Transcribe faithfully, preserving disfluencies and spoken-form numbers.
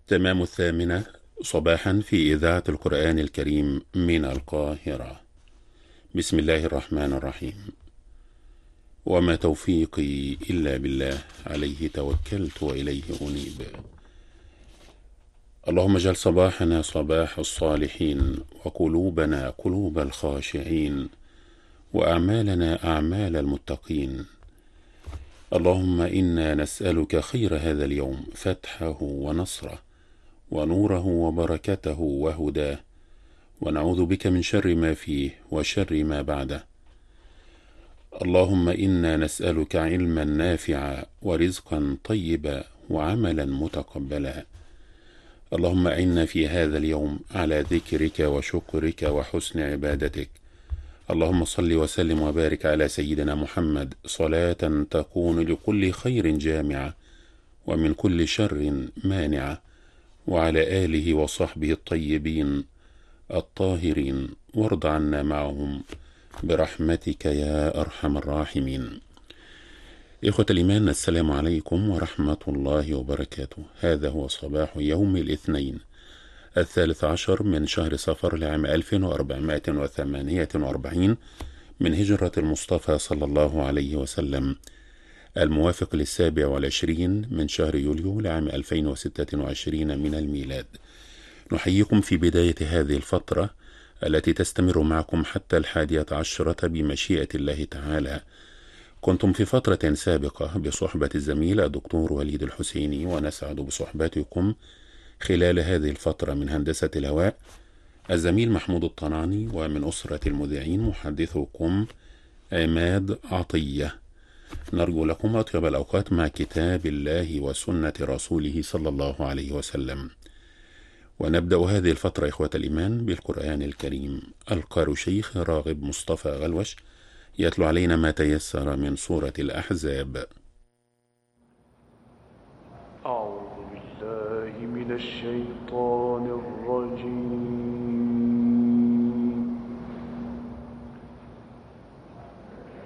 تمام الثامنة صباحا في إذاعة القرآن الكريم من القاهرة. بسم الله الرحمن الرحيم. وما توفيقي إلا بالله، عليه توكلت وإليه أنيب. اللهم اجعل صباحنا صباح الصالحين، وقلوبنا قلوب الخاشعين، وأعمالنا أعمال المتقين. اللهم إنا نسألك خير هذا اليوم، فتحه ونصره ونوره وبركته وهداه، ونعوذ بك من شر ما فيه وشر ما بعده. اللهم إنا نسألك علما نافعا ورزقا طيبا وعملا متقبلا. اللهم أعنا في هذا اليوم على ذكرك وشكرك وحسن عبادتك. اللهم صل وسلم وبارك على سيدنا محمد صلاة تكون لكل خير جامعة ومن كل شر مانعة، وعلى آله وصحبه الطيبين الطاهرين، وارض عنا معهم برحمتك يا أرحم الراحمين. إخوة الإيمان، السلام عليكم ورحمة الله وبركاته. هذا هو صباح يوم الاثنين الثالث عشر من شهر صفر لعام ألف وأربعمائة وثمانية وأربعين من هجرة المصطفى صلى الله عليه وسلم، الموافق للسابع والعشرين من شهر يوليو لعام ألفين وستة وعشرين من الميلاد. نحييكم في بداية هذه الفترة التي تستمر معكم حتى الحادية عشرة بمشيئة الله تعالى. كنتم في فترة سابقة بصحبة الزميل الدكتور وليد الحسيني، ونسعد بصحبتكم خلال هذه الفترة من هندسة الهواء الزميل محمود الطناني، ومن أسرة المذيعين محدثكم عماد عطية. نرجو لكم أطيب الأوقات مع كتاب الله وسنة رسوله صلى الله عليه وسلم. ونبدأ هذه الفترة إخوة الإيمان بالقرآن الكريم. القارئ شيخ راغب مصطفى غلوش يتلو علينا ما تيسر من سورة الأحزاب. أعوذ بالله من الشيطان